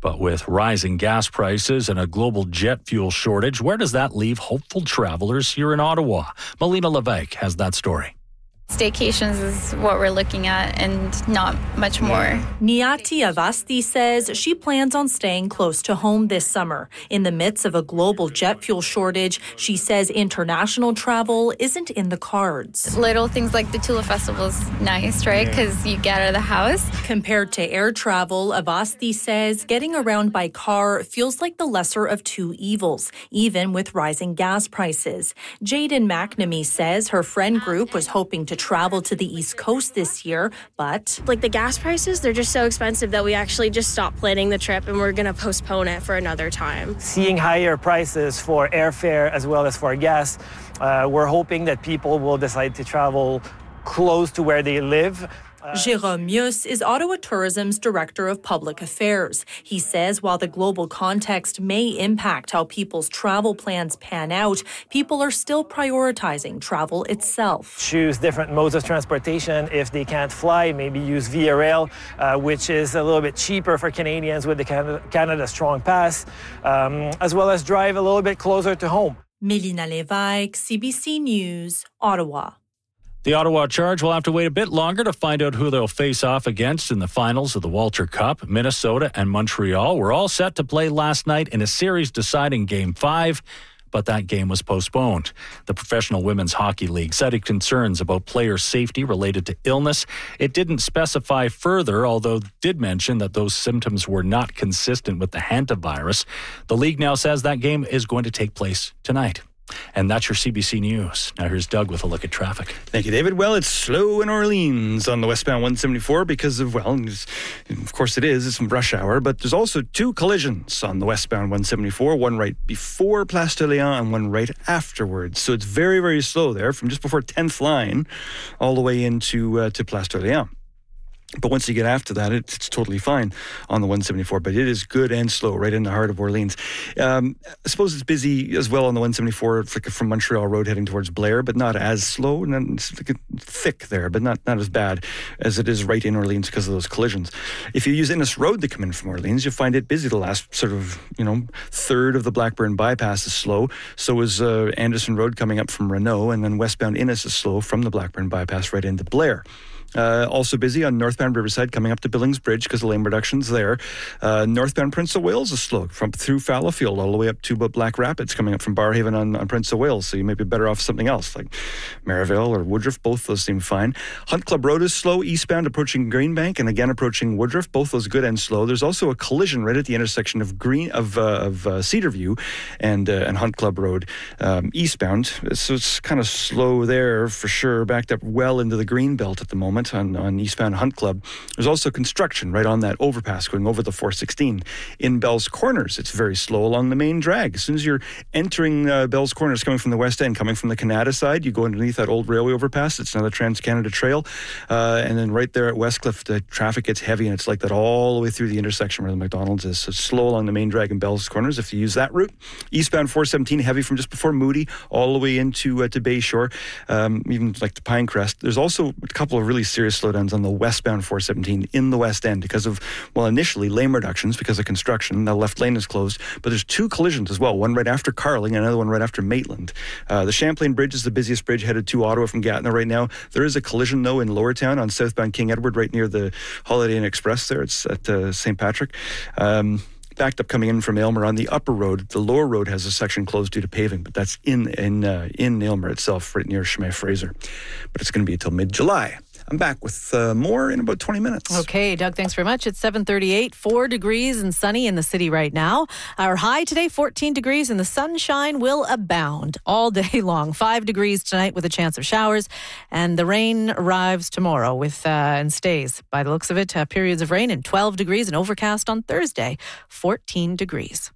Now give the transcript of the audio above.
But with rising gas prices and a global jet fuel shortage, where does that leave hopeful travelers here in Ottawa? Melina Levesque has that story. Staycations is what we're looking at and not much more. Niati Avasti says she plans on staying close to home this summer. In the midst of a global jet fuel shortage, she says international travel isn't in the cards. Little things like the Tula Festival is nice, right? Because you get out of the house. Compared to air travel, Avasti says getting around by car feels like the lesser of two evils, even with rising gas prices. Jaden McNamee says her friend group was hoping to travel to the East Coast this year, but like the gas prices, they're just so expensive that we actually just stopped planning the trip and we're going to postpone it for another time. Seeing higher prices for airfare as well as for gas, we're hoping that people will decide to travel close to where they live. Jérôme Mius is Ottawa Tourism's Director of Public Affairs. He says while the global context may impact how people's travel plans pan out, people are still prioritizing travel itself. Choose different modes of transportation. If they can't fly, maybe use Via Rail, which is a little bit cheaper for Canadians with the Canada Strong Pass, as well as drive a little bit closer to home. Melina Levesque, CBC News, Ottawa. The Ottawa Charge will have to wait a bit longer to find out who they'll face off against in the finals of the Walter Cup. Minnesota and Montreal were all set to play last night in a series-deciding Game 5, but that game was postponed. The Professional Women's Hockey League cited concerns about player safety related to illness. It didn't specify further, although did mention that those symptoms were not consistent with the hantavirus. The league now says that game is going to take place tonight. And that's your CBC News. Now here's Doug with a look at traffic. Thank you, David. Well, it's slow in Orleans on the westbound 174 because of, of course it is. It's rush hour, but there's also two collisions on the westbound 174, one right before Place d'Orléans and one right afterwards. So it's very, very slow there from just before 10th line all the way into to Place d'Orléans. But once you get after that, it's totally fine on the 174. But it is good and slow right in the heart of Orleans. I suppose it's busy as well on the 174 from Montreal Road heading towards Blair, but not as slow. And it's thick there, but not as bad as it is right in Orleans because of those collisions. If you use Innes Road to come in from Orleans, you'll find it busy. The last sort of, third of the Blackburn bypass is slow. So is Anderson Road coming up from Renault, and then westbound Innes is slow from the Blackburn bypass right into Blair. Also busy on northbound Riverside coming up to Billings Bridge because of lane reductions there. Northbound Prince of Wales is slow from through Fallowfield all the way up to Black Rapids coming up from Barrhaven on Prince of Wales. So you may be better off something else like Maryville or Woodruff. Both those seem fine. Hunt Club Road is slow eastbound approaching Greenbank and again approaching Woodruff. Both those good and slow. There's also a collision right at the intersection of Cedarview and Hunt Club Road eastbound. So it's kind of slow there for sure. Backed up well into the Greenbelt at the moment. On eastbound Hunt Club. There's also construction right on that overpass going over the 416. In Bell's Corners, it's very slow along the main drag. As soon as you're entering Bell's Corners coming from the west end, coming from the Canada side, you go underneath that old railway overpass. It's another Trans-Canada Trail. And then right there at Westcliff, the traffic gets heavy and it's like that all the way through the intersection where the McDonald's is. So slow along the main drag in Bell's Corners if you use that route. Eastbound 417, heavy from just before Moody all the way into to Bayshore, even like the Pinecrest. There's also a couple of really serious slowdowns on the westbound 417 in the west end because of, initially lane reductions because of construction. The left lane is closed, but there's two collisions as well, one right after Carling and another one right after Maitland. The Champlain Bridge is the busiest bridge headed to Ottawa from Gatineau right now. There is a collision, though, in Lowertown on southbound King Edward right near the Holiday Inn Express there. It's at St. Patrick. Backed up coming in from Aylmer on the upper road. The lower road has a section closed due to paving, but that's in Aylmer itself, right near Chemin Fraser. But it's going to be until mid-July. I'm back with more in about 20 minutes. Okay, Doug, thanks very much. It's 7:38, 4 degrees and sunny in the city right now. Our high today, 14 degrees, and the sunshine will abound all day long. 5 degrees tonight with a chance of showers, and the rain arrives tomorrow with and stays, by the looks of it, periods of rain, and 12 degrees and overcast on Thursday, 14 degrees.